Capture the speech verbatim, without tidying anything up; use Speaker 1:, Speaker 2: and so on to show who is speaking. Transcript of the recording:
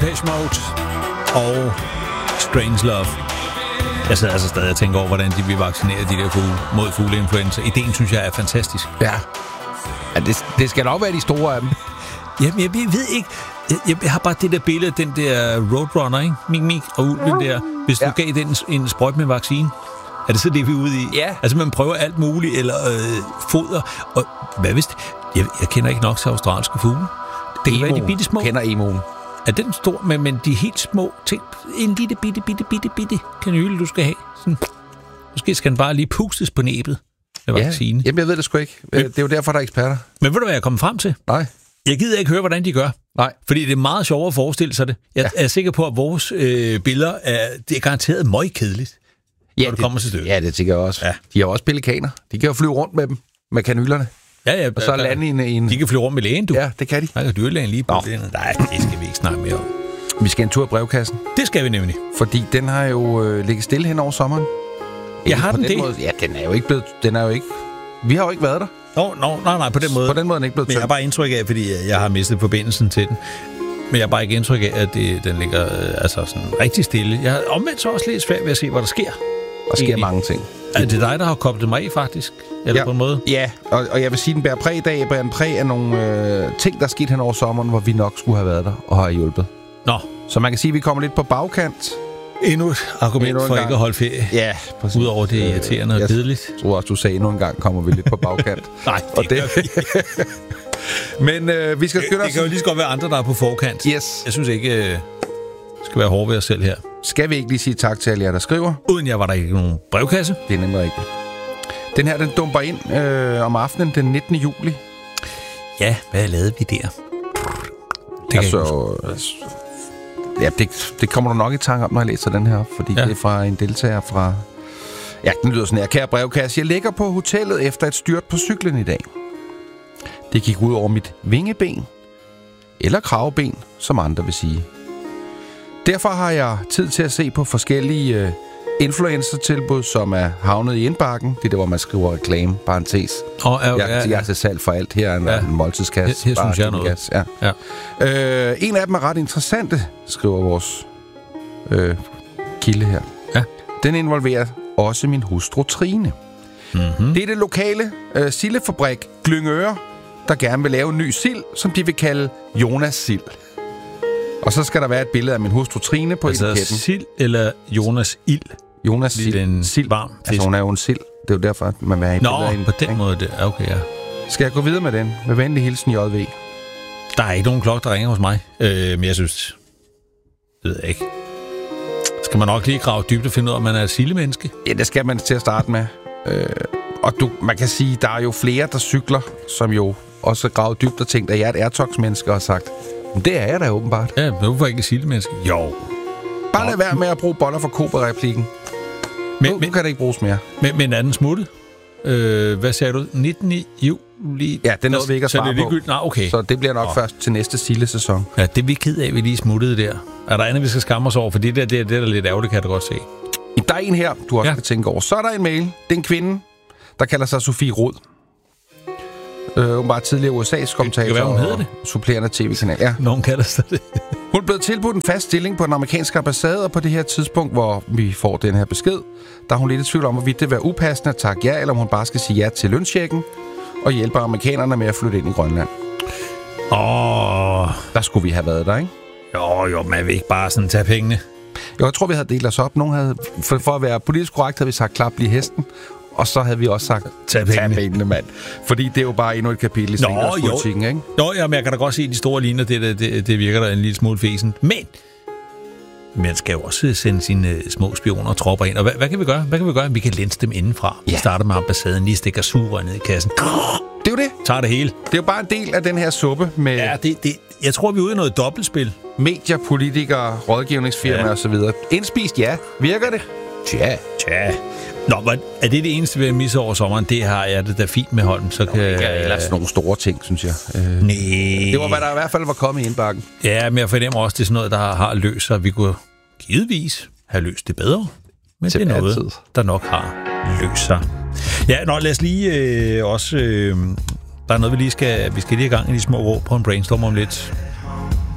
Speaker 1: Depeche Mode og Strange Love. Jeg sidder altså stadig og tænker over, hvordan de vil vaccinere de der fugle mod fugleinfluenza. Ideen synes jeg er fantastisk.
Speaker 2: Ja, ja det, det skal nok være de store af dem.
Speaker 1: Jamen, jeg, jeg ved ikke. Jeg, jeg har bare det der billede, den der Roadrunner, ikke? Mik, mik, og ulven der. Hvis du ja. gav den en sprøjt med vaccine, er det så det, vi er ude i?
Speaker 2: Ja.
Speaker 1: Altså, man prøver alt muligt, eller øh, foder. Og hvad hvis det? Jeg, jeg kender ikke nok til australske fugle. Det kan være de bitte små.
Speaker 2: Kender emoen.
Speaker 1: Er den stor, men, men de helt små ting. En lille bitte, bitte, bitte, bitte kanyle, du skal have. Sådan. Måske skal den bare lige pustes på næbet med
Speaker 2: ja.
Speaker 1: vaccine.
Speaker 2: Jamen, jeg ved det sgu ikke. Men, det er jo derfor, der er eksperter.
Speaker 1: Men ved du, hvad jeg er kommet frem til?
Speaker 2: Nej.
Speaker 1: Jeg gider ikke høre, hvordan de gør.
Speaker 2: Nej.
Speaker 1: Fordi det er meget sjovere at forestille sig det. Jeg ja. er sikker på, at vores øh, billeder er, det er garanteret møgkedeligt,
Speaker 2: ja,
Speaker 1: når det, det kommer til stykket.
Speaker 2: Ja, det tænker jeg også. Ja. De har også pelikaner. De kan jo flyve rundt med dem, med kanylerne.
Speaker 1: Ja, ja.
Speaker 2: Og så lande i en, en...
Speaker 1: De kan flyve rundt med lægen, du.
Speaker 2: Ja, det kan de.
Speaker 1: Der kan dyrlægen lige på det. Nej, det skal vi ikke snakke mere om.
Speaker 2: Vi skal en tur i brevkassen.
Speaker 1: Det skal vi nemlig.
Speaker 2: Fordi den har jo øh, ligget stille hen over sommeren.
Speaker 1: Jeg har den, den det?
Speaker 2: Måde, ja, den er jo ikke blevet... Den er jo ikke... Vi har jo ikke været der.
Speaker 1: Nå, no, no, nej, nej, på den måde.
Speaker 2: På den måde er den ikke blevet tømt.
Speaker 1: Men jeg har bare indtryk af, fordi jeg har mistet forbindelsen til den. Men jeg har bare ikke indtryk af, at det, den ligger øh, altså sådan rigtig stille. Jeg har omvendt så også lidt svært ved at se, hvad der sker.
Speaker 2: Der sker mange ting.
Speaker 1: Er det dig, der har koblet mig af, faktisk? Eller
Speaker 2: ja,
Speaker 1: på en måde?
Speaker 2: Ja, og, og jeg vil sige, at den bærer præg i dag, bærer en præg af nogle øh, ting, der er sket hen over sommeren, hvor vi nok skulle have været der og har hjulpet.
Speaker 1: Nå.
Speaker 2: Så man kan sige, at vi kommer lidt på bagkant.
Speaker 1: Endnu et argument endnu for gang. Ikke at holde ferie.
Speaker 2: Ja, præcis.
Speaker 1: Udover det irriterende og kedeligt.
Speaker 2: Jeg tror også, du sagde, endnu en gang kommer vi lidt på bagkant.
Speaker 1: Nej, det,
Speaker 2: og det gør vi. Men øh, vi skal skynde os.
Speaker 1: Det kan jo lige så godt være andre, der er på forkant.
Speaker 2: Yes.
Speaker 1: Jeg synes ikke, øh, skal være hårde ved os selv her.
Speaker 2: Skal vi ikke lige sige tak til alle jer, der skriver?
Speaker 1: Uden jeg var der ikke nogen brevkasse.
Speaker 2: Det er nemlig rigtigt. Den her, den dumper ind øh, om aftenen den nittende juli.
Speaker 1: Ja, hvad lavede vi der?
Speaker 2: Det altså, ja, det, det kommer du nok i tanke om, når jeg læser den her, fordi ja. det er fra en deltager fra... Ja, den lyder sådan her. Kære brevkasse, jeg ligger på hotellet efter et styrt på cyklen i dag. Det gik ud over mit vingeben, eller kravben, som andre vil sige. Derfor har jeg tid til at se på forskellige øh, influencer-tilbud, som er havnet i indbakken. Det er der, hvor man skriver reklame, parentes.
Speaker 1: Oh, ja,
Speaker 2: jeg,
Speaker 1: ja, ja.
Speaker 2: jeg er til salg for alt. Her er en, ja. en måltidskasse.
Speaker 1: Her, her synes jeg noget.
Speaker 2: Gas. Ja.
Speaker 1: Ja.
Speaker 2: Øh, en af dem er ret interessante, skriver vores øh, kilde her.
Speaker 1: Ja.
Speaker 2: Den involverer også min hustru Trine. Mm-hmm. Det er det lokale øh, sildefabrik Glyngøre, der gerne vil lave en ny sild, som de vil kalde Jonas Sild. Og så skal der være et billede af min hustru Trine på
Speaker 1: altså
Speaker 2: etiketten.
Speaker 1: Sild eller Jonas Ild?
Speaker 2: Jonas Sild.
Speaker 1: En sild varm fisk.
Speaker 2: Altså hun er jo en sild. Det er jo derfor, at man vil have et
Speaker 1: Nå,
Speaker 2: billede af
Speaker 1: Nå, på den ikke? Måde. Det. Okay, ja.
Speaker 2: Skal jeg gå videre med den? Med venlig hilsen J V.
Speaker 1: Der er ikke nogen klokke, der ringer hos mig. Øh, men jeg synes... Det ved jeg ikke. Skal man nok lige grave dybt og finde ud af, om man er et sildemenneske?
Speaker 2: Ja, det skal man til at starte med. Øh, og du, man kan sige, der er jo flere, der cykler, som jo også gravet dybt og tænkt, at jeg er et Airtox-menneske og har sagt, det er jeg da åbenbart.
Speaker 1: Ja, men hvorfor ikke et sildemenneske? Jo.
Speaker 2: Bare lad være med at bruge boller for Cobra-replikken. Men, nu, men, nu kan det ikke bruges mere.
Speaker 1: Men, men er den smuttet? Øh, hvad sagde du? nittende juli?
Speaker 2: Ja, det nåede vi ikke at svare på.
Speaker 1: Nå, okay.
Speaker 2: Så det bliver nok
Speaker 1: Nå.
Speaker 2: først til næste sildesæson.
Speaker 1: Ja, det er vi ked af, vi lige smuttede der. Er der andet, vi skal skamme os over? For det der, det er, det er lidt ærgerligt, kan jeg da godt se.
Speaker 2: Der er en her, du også
Speaker 1: ja.
Speaker 2: kan tænke over. Så er der en mail. Det er en kvinde, der kalder sig Sofie Rod. Øh, hun var tidligere U S A's kommentator
Speaker 1: og hedder det?
Speaker 2: supplerende tv-kanal. Ja.
Speaker 1: Nogen kalder sig det.
Speaker 2: Hun blev tilbudt en fast stilling på den amerikanske ambassade, og på det her tidspunkt, hvor vi får den her besked, der er hun lidt i tvivl om, hvorvidt det var upassende at takke ja, eller om hun bare skal sige ja til lønchecken og hjælpe amerikanerne med at flytte ind i Grønland.
Speaker 1: Åh. Oh.
Speaker 2: Der skulle vi have været der, ikke?
Speaker 1: Jo, jo, man vil ikke bare sådan tage pengene.
Speaker 2: Jo, jeg tror, vi havde delt os op. Nogen havde, for, for at være politisk korrekt, havde vi sagt, klap lige hesten. Og så havde vi også sagt,
Speaker 1: tag pengene,
Speaker 2: tag pengene mand. Fordi det er jo bare endnu et kapitel i svinkerspolitikken, ikke?
Speaker 1: Nå, ja, men jeg kan da godt se, at de store linjer, det, det, det virker da en lille smule fesen. Men man skal jo også sende sine små spioner og tropper ind. Og hvad, hvad kan vi gøre? Hvad kan vi gøre? Vi kan lænse dem indenfra. Ja. Vi starter med ambassaden, lige stikker sugerør ned i kassen.
Speaker 2: Det er jo det.
Speaker 1: Tager det hele.
Speaker 2: Det er jo bare en del af den her suppe med...
Speaker 1: Ja, det, det, jeg tror, vi er ude i noget dobbeltspil.
Speaker 2: Medier, politikere, rådgivningsfirmaer ja. og så videre. Indspist, ja. Virker det?
Speaker 1: Tja. Tja. Nå, men er det det eneste, vi har misset over sommeren? Det har jeg det da fint med Holm. Så kan...
Speaker 2: Nå, ikke ellers nogle store ting, synes jeg. Øh,
Speaker 1: Nej.
Speaker 2: Det var, hvad der i hvert fald var kommet i indbakken.
Speaker 1: Ja, men jeg fornemmer også, det er sådan noget, der har løst sig. Vi kunne givetvis have løst det bedre. Men til det er noget, altid. Der nok har løst sig. Ja, nå, lad os lige øh, også... Øh, der er noget, vi lige skal... Vi skal lige i gang i de små råd på en brainstorm om lidt.